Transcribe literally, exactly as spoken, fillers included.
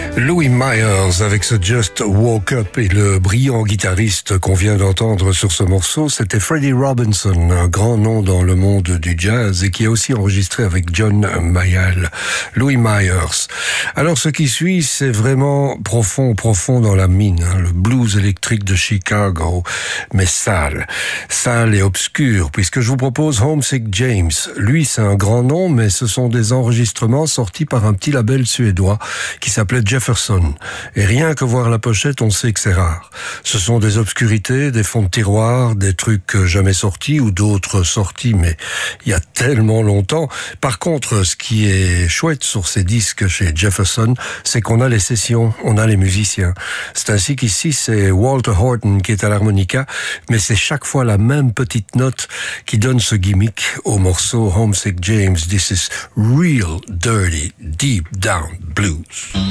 Louis Myers avec ce Just Woke Up et le brillant guitariste qu'on vient d'entendre sur ce morceau, c'était Freddie Robinson, un grand nom dans le monde du jazz et qui a aussi enregistré avec John Mayall. Louis Myers. Alors ce qui suit, c'est vraiment profond, profond dans la mine, hein, le blues électrique de Chicago, mais sale, sale et obscur, puisque je vous propose Homesick James. Lui, c'est un grand nom, mais ce sont des enregistrements sortis par un petit label suédois qui s'appelait Jefferson. Et rien que voir la pochette, on sait que c'est rare. Ce sont des obscurités, des fonds de tiroir, des trucs jamais sortis ou d'autres sortis, mais il y a tellement longtemps. Par contre, ce qui est chouette sur ces disques chez Jefferson, c'est qu'on a les sessions, on a les musiciens. C'est ainsi qu'ici, c'est Walter Horton qui est à l'harmonica, mais c'est chaque fois la même petite note qui donne ce gimmick au morceau Homesick James. This is real dirty, deep down blues.